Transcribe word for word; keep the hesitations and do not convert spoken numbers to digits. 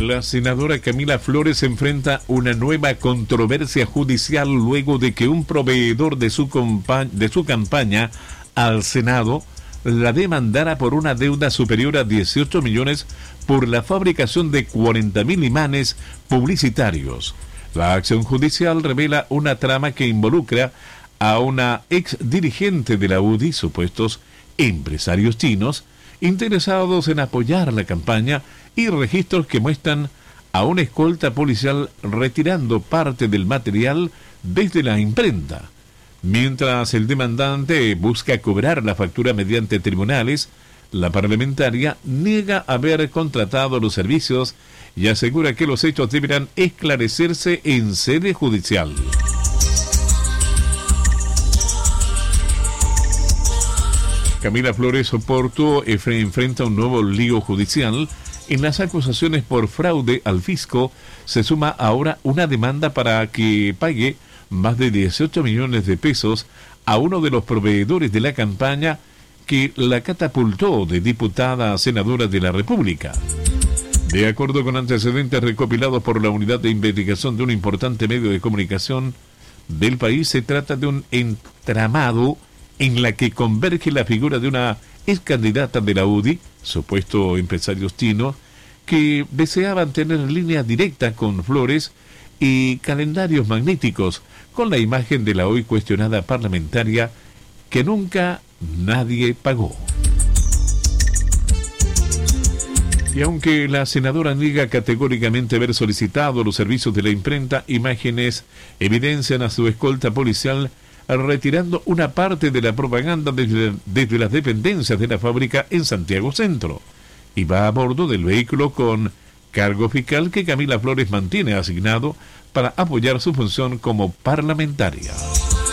La senadora Camila Flores enfrenta una nueva controversia judicial luego de que un proveedor de su, compa- de su campaña al Senado la demandara por una deuda superior a dieciocho millones por la fabricación de cuarenta mil imanes publicitarios. La acción judicial revela una trama que involucra a una ex dirigente de la U D I, supuestos empresarios chinos, interesados en apoyar la campaña, y registros que muestran a una escolta policial retirando parte del material desde la imprenta. Mientras el demandante busca cobrar la factura mediante tribunales, la parlamentaria niega haber contratado los servicios y asegura que los hechos deberán esclarecerse en sede judicial. Camila Flores Oporto enfrenta un nuevo lío judicial. En las acusaciones por fraude al fisco se suma ahora una demanda para que pague más de dieciocho millones de pesos a uno de los proveedores de la campaña que la catapultó de diputada a senadora de la República. De acuerdo con antecedentes recopilados por la unidad de investigación de un importante medio de comunicación del país, se trata de un entramado en la que converge la figura de una ex candidata de la U D I, supuesto empresarios chinos, que deseaban tener línea directa con Flores y calendarios magnéticos con la imagen de la hoy cuestionada parlamentaria que nunca nadie pagó. Y aunque la senadora niega categóricamente haber solicitado los servicios de la imprenta, imágenes evidencian a su escolta policial retirando una parte de la propaganda desde, desde las dependencias de la fábrica en Santiago Centro, y va a bordo del vehículo con cargo fiscal que Camila Flores mantiene asignado para apoyar su función como parlamentaria.